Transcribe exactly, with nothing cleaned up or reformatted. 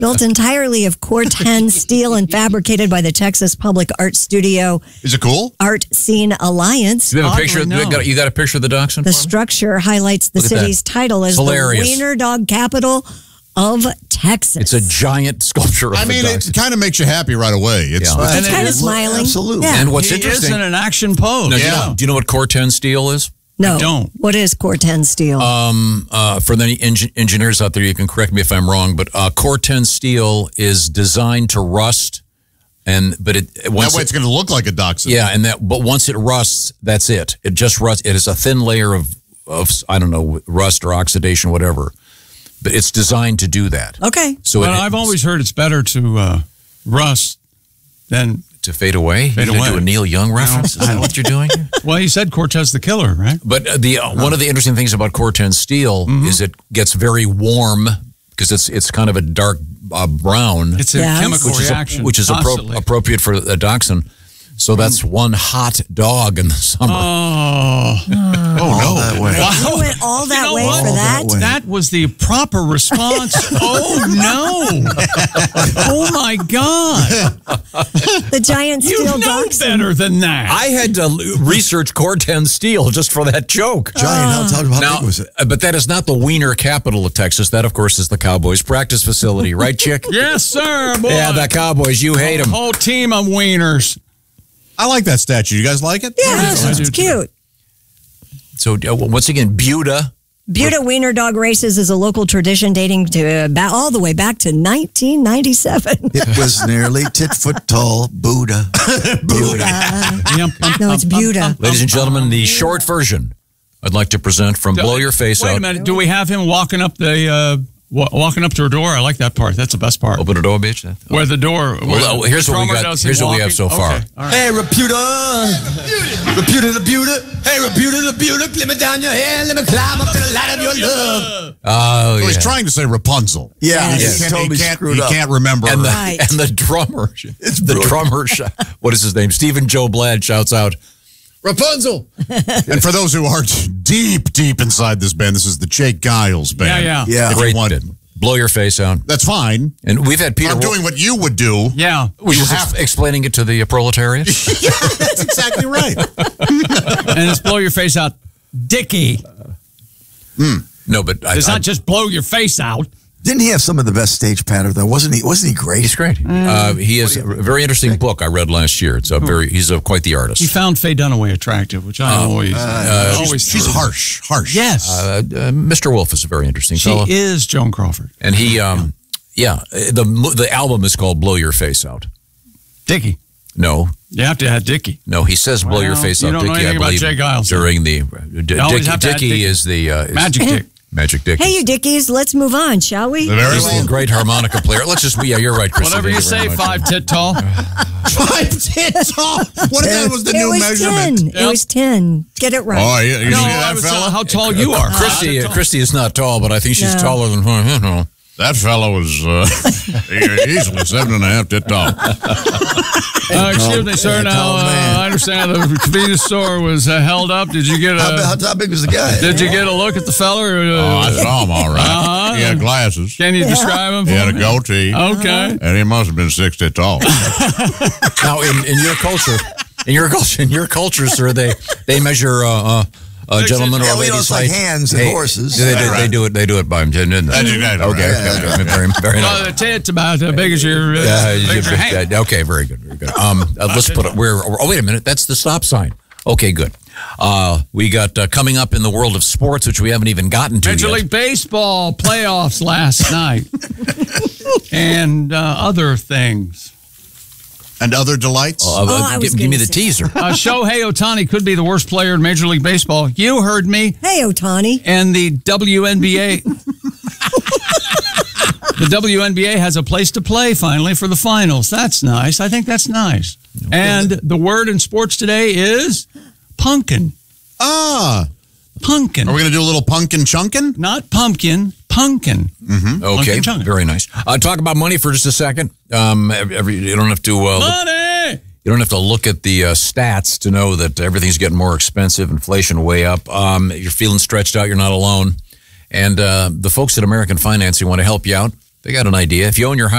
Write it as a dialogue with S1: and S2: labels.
S1: Built entirely of Corten steel and fabricated by the Texas Public Art Studio.
S2: Is it cool?
S1: Art Scene Alliance.
S3: You have a picture? You got, you got a picture of the dachshund?
S1: The structure highlights the city's title as
S3: hilarious.
S1: The Wiener Dog Capital of Texas.
S3: It's a giant sculpture of
S2: I mean, it kind of makes you happy right away. It's,
S3: yeah.
S1: it's kind of smiling.
S4: Absolutely.
S1: Yeah.
S3: And what's
S5: he
S3: interesting...
S5: is in an action pose.
S3: No,
S2: yeah.
S3: do, you know, do you know what Corten steel is?
S1: No.
S5: I don't.
S1: What is Corten steel?
S3: Um, uh, for the eng- engineers out there, you can correct me if I'm wrong, but uh, Corten steel is designed to rust, and but it once
S2: that way
S3: it,
S2: it's going to look like a dachshund.
S3: yeah, and that but once it rusts, that's it. It just rusts. It is a thin layer of of I don't know rust or oxidation, whatever, but it's designed to do that.
S1: Okay.
S3: So
S5: Well,
S3: it,
S5: I've always heard it's better to uh, rust than...
S3: to fade away.
S5: Fade
S3: You're gonna
S5: away.
S3: do a Neil Young reference. Is that what you're doing?
S5: Well, you said Cortez the Killer, right?
S3: But uh, the uh, one of the interesting things about Corten steel
S5: Mm-hmm.
S3: is it gets very warm because it's it's kind of a dark uh, brown.
S5: It's a
S1: Yes.
S5: chemical
S3: which is,
S5: reaction.
S3: a, which is appro-
S5: constantly.
S3: appropriate for a dachshund. So that's one hot dog in the summer.
S5: Oh,
S2: Oh, no.
S4: That way.
S1: You went all that
S5: You know
S1: way
S5: what?
S1: for
S4: All
S1: that?
S4: that way.
S5: that was the proper response. Oh, no. Oh, my God.
S1: The giant
S5: You
S1: steel
S5: know
S1: dachshund.
S5: better than that.
S3: I had to l- research Corten steel just for that joke.
S4: Giant. How, how
S3: Now,
S4: big was it?
S3: uh, but that is not the Wiener capital of Texas. That, of course, is the Cowboys practice facility, right, Chick?
S5: Yes, sir, boy.
S3: Yeah, the Cowboys. You hate them.
S5: Whole team of wieners.
S2: I like that statue. You guys like it?
S1: Yeah,
S5: I
S1: it's
S5: do too.
S1: cute.
S3: So uh, once again, Buda.
S1: Buda Wiener Dog Races is a local tradition dating to ba- all the way back to nineteen ninety-seven.
S4: It was nearly tit foot tall. Buddha. Buddha.
S1: No, it's Buda.
S3: Ladies and gentlemen, the short version I'd like to present from Blow Your Face
S5: Wait
S3: Out.
S5: a minute. Do we have him walking up the uh, wa- walking up to a door? I like that part. That's the best part.
S3: Open the door, bitch.
S5: Where the door. Where
S3: Well,
S5: the
S3: here's what we
S5: drummer
S3: got-
S5: does him
S3: here's what we have
S5: walking?
S3: so far.
S5: Okay, all right.
S4: Hey, Reputa. Reputa the Buda. Hey, Reputa the Buda. Let me down your hair. Let me climb up to the light of your love.
S3: Oh,
S2: He's
S3: yeah.
S2: trying to say Rapunzel.
S4: Yeah,
S1: Yes.
S2: He
S4: he
S2: can't,
S4: totally
S2: he can't,
S4: screwed
S2: he
S4: up.
S2: can't remember.
S3: And the,
S1: Right.
S3: and the drummer,
S4: It's
S3: the
S4: brilliant.
S3: drummer, sh- what is his name? Stephen Joe Blad shouts out, Rapunzel.
S2: And for those who aren't deep, deep inside this band, this is the Jake Giles band.
S5: Yeah, yeah.
S4: Yeah.
S2: If
S3: Great
S2: you want
S3: bit. Blow Your Face Out.
S2: That's fine.
S3: And we've had Peter
S2: I'm doing what you would do.
S5: Yeah.
S3: was
S2: you
S3: just
S2: have-
S3: ex- explaining it to the uh, proletariat.
S2: That's exactly right.
S5: And it's blow your face out, Dickie.
S3: No, but I,
S5: It's
S3: I,
S5: not just blow your face out.
S4: Didn't he have some of the best stage patter though? Wasn't he? Wasn't he great?
S3: he's great. Uh, he has a very interesting book I read last year. It's a very he's a, quite the artist.
S5: He found Faye Dunaway attractive, which I always, uh, always.
S2: She's
S5: threw.
S2: harsh, harsh.
S5: Yes,
S3: Uh, uh, Mister Wolf is a very interesting
S5: she
S3: fellow,
S5: is Joan Crawford.
S3: and he, um, yeah, the the album is called "Blow Your Face Out."
S5: Dickie.
S3: No,
S5: You have to have Dickie.
S3: no, he says "Blow Your
S5: Well,
S3: Face
S5: you
S3: Out."
S5: don't know
S3: Dickie, I
S5: anything about
S3: believe
S5: Jay Giles.
S3: during the uh, D-
S5: You always
S3: Dickie,
S5: have to add
S3: Dickie
S5: Dickie.
S3: is the uh, is
S5: Magic Dick.
S3: Magic Dick.
S1: Hey, you dickies, let's move on, shall we?
S2: Very
S3: He's
S2: well.
S3: a great harmonica player. Let's just, yeah, you're right, Chris.
S5: Whatever
S3: Thank
S5: you
S3: very
S5: say,
S3: much.
S5: five tit tall.
S2: Five tits off. What if that was the
S1: It
S2: new
S1: was
S2: measurement?
S1: ten.
S5: Yep.
S1: It was ten. Get it right.
S2: Oh, you, you
S5: No,
S2: see
S5: I
S2: that
S5: was uh,
S2: fella?
S5: how tall you are.
S3: Christy,
S5: Five
S3: uh,
S5: tall.
S3: Christy is not tall, but I think she's
S1: No.
S3: taller than her. You know.
S2: That fellow was uh, easily seven and a half tit tall.
S5: Uh, excuse me, sir.
S4: Yeah,
S5: Now,
S4: tall
S5: uh,
S4: man.
S5: I understand the convenience store was uh, held up. Did you get
S4: How,
S5: a
S4: how, how big was the guy?
S5: Did you get a look at the fella? Or, uh,
S2: Oh, I saw him all right.
S5: Uh-huh.
S2: He had glasses.
S5: Can you describe him?
S2: He
S5: For
S2: had a
S5: me?
S2: goatee.
S5: Okay.
S2: And he must have been six feet tall.
S3: Now, in, in your culture, in your culture, in your culture, sir, they they measure uh, uh, a gentleman or
S4: Yeah,
S3: a
S4: we know
S3: lady's
S4: it's like
S3: height.
S4: hands and horses.
S3: They, they,
S2: Right.
S3: they do it. They do it by him. Didn't they?
S2: That's exactly
S3: Okay.
S2: right.
S3: okay, okay. Very, very
S5: Well,
S3: nice.
S5: the tit's about as big as your, uh,
S3: Uh,
S5: big as your hand.
S3: yeah, okay, very good, very good. Um, uh, let's put it. We're. Oh, wait a minute. That's the stop sign. Okay, good. Uh, we got uh, coming up in the world of sports, which we haven't even gotten to
S5: Major
S3: yet.
S5: League Baseball playoffs last night, and uh, other things.
S2: And other delights?
S3: Uh, uh,
S1: Oh, I was
S3: give, give me
S1: gonna
S3: the
S1: say.
S3: teaser.
S5: Uh, Shohei Ohtani could be the worst player in Major League Baseball. You heard me.
S1: Hey, Otani.
S5: And the W N B A. The W N B A has a place to play finally for the finals. That's nice. I think that's nice. And the word in sports today is pumpkin.
S2: Ah.
S5: Pumpkin.
S2: Are we going to do a little pumpkin chunkin?
S5: Not pumpkin, pumpkin.
S3: Okay,
S5: Pumpkin chunkin.
S3: very nice. Uh, talk about money for just a second. Um, every, every- you don't have to. Uh, look,
S5: Money!
S3: you don't have to look at the uh, stats to know that everything's getting more expensive. Inflation way up. Um, you're feeling stretched out. You're not alone. And uh, the folks at American Financing want to help you out. They got an idea. If you own your house.